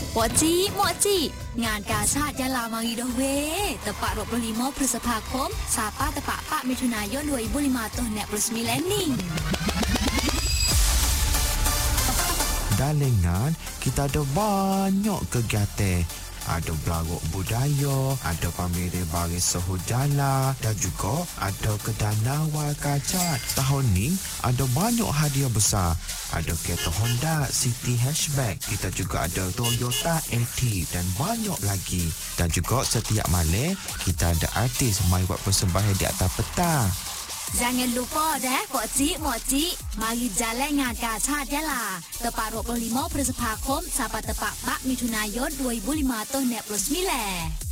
Moci, ngànกาชาติยะลามารีโดเวตะปะ25พฤษภาคมสาปาตะปะปะมิถุนายน2005 tahun 29 ni. Dan lengan, kita ada banyak kegiatan. Ada berlarut budaya, ada pameran baris saudara dan juga ada kedana wal kacat. Tahun ni ada banyak hadiah besar. Ada kereta Honda City Hatchback. Kita juga ada Toyota Active dan banyak lagi. Dan juga setiap malam kita ada artis mai buat persembahan di atas petang. Jangan lupa dah Moci, mari jalan ngànกาชาติยะลาตะปะ25พฤษภาคมสาปาตะปะปะมิถุนายน2005 tahun 29.